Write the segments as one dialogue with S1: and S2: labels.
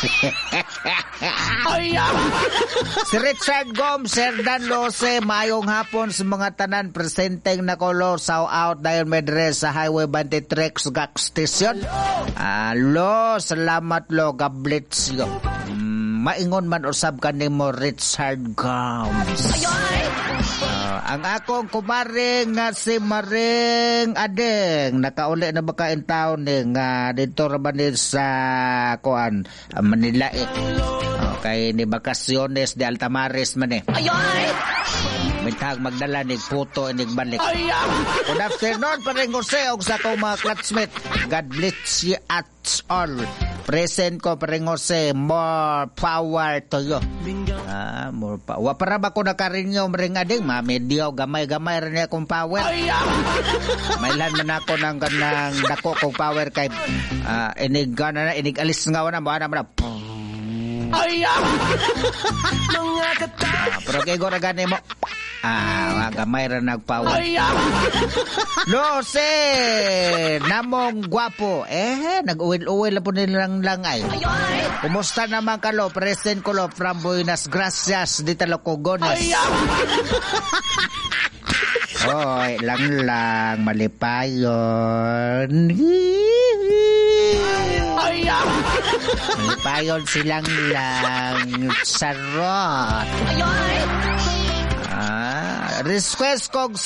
S1: Si Richard Gomes, Sir Dan Lose, mayong hapon sa mga tanan presenting na kolor sao out dahil medres sa Highway 23 Gak Station. Lo, salamat lo, gablits yo. Maingon man usab kanimo Richard Gomes. Ang akong kumaring nga si Maring Adeng nakauli na ba kain taon nga dito raman sa kuan Manila kay ni bakasyones de Altamares man Mitag magdala nig puto nig balik. Good afternoon paring Jose og sa akong mga classmate. God bless you at all. Present ko paring Jose, more power to you. More power. Para ba ko nakarinyo maring Adeng, medyo gamay-gamay rin akong power. Mailan man ako ng kanang dako kong power kay inig alis nga wana mo na pero kay go ragane mo gamay ra nagpower. Lose namong gwapo nag-uwil-uwil po nilang langay. Kumusta naman ka lo? Present ko lo from Buenas Gracias di Talocogones. Oy, lang malipayon. Malipayon silang lang sarot. Request kog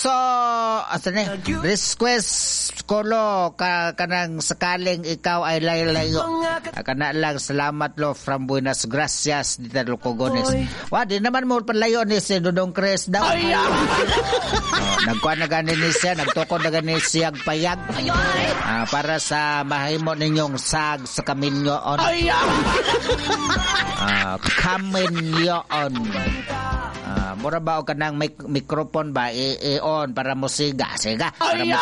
S1: request ko lo kanang sakaling ikaw ay layo. Kana lang salamat lo from Buenas Gracias di Talocogones. Wa di naman mo palayo ni si Dodong Cres daw. Nagkuha na gani ni siya, nagtukod na gani siya payag para sa mahimo ninyong sag sa kaminyoon. Kaminyoon. Mura ba o kanang mikrofon ba i-on para mo siga para mo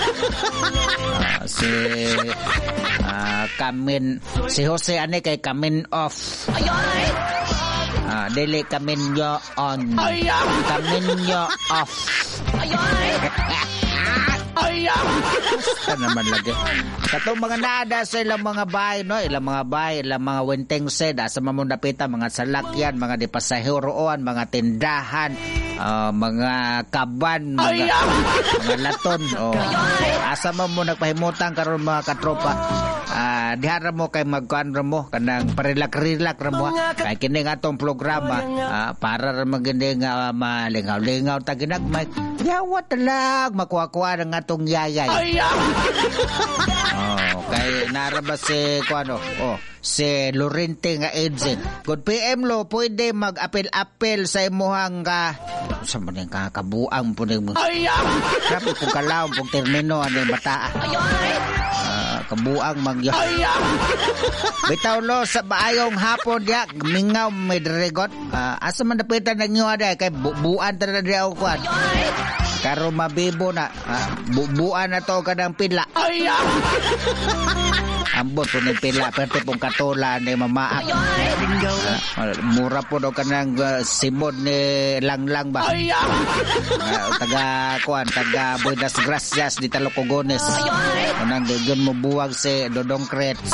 S1: si Jose ane kay kamin off. Dili kamin nyo on. Kamin nyo off. Basta naman lagi. Katong mga nada sa ilang mga bahay, no? Ilang mga wenteng sed, sa mamundapita, mga salakyan, mga dipasahiroan, mga tindahan, mga kaban, mga laton. Asa mo nagpahimutan karon mga katropa. Dihara mo kay magkuan mo kanang parilak-rilak ra mo kay kini nga tong programa para ra magindi nga malingaw-lingaw ta ginagmay yawa talag makuha-kuha nga tong yayay. Kay naraba si kuano si Lorente nga agent. Good PM lo, pwede mag-apel-apel sa imuhang sa maning kakabuang po mo. Grabe po kalawang pong termino ano yung bataa. Kabuang magyo. Bitaw lo sa maayong hapon dia mingaw medregot. Asa man dapitan nagyo ada kay buuan ta na dia kuan. Karo mabibo na buuan na to kadang pila. Ambot po ng pila perte pong katola ni mamaak. Mura po daw kanang simod ni Langlang ba. Taga Buenas Gracias di Talocogones. Kanang doon mo buwag si Dodong Crets.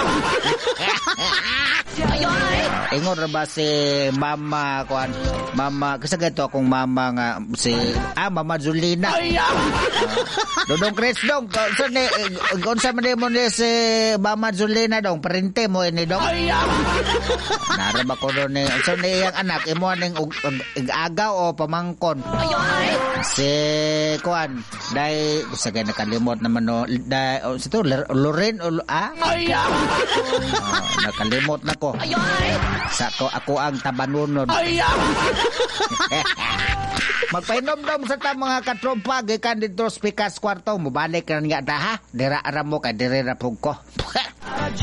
S1: Ingon ra ba si mama kasi ganito akong mama nga si Mama Julina. Dodong Crets dong unsa man mo ni si Mama Julina dong parente mo ini dong. Naraba ko do ni unsa ni yang anak imo ning agaw o pamangkon. Si kuan dai sa kay nakalimot naman no dai sito Loren nakalimot na ko. Sa ako ang tabanunod. Magpainom-nom sa ta mga katrompa gikan dito sa Pikas Kwarto mobalik na nga daha dira ara mo kay dire ra pug ko.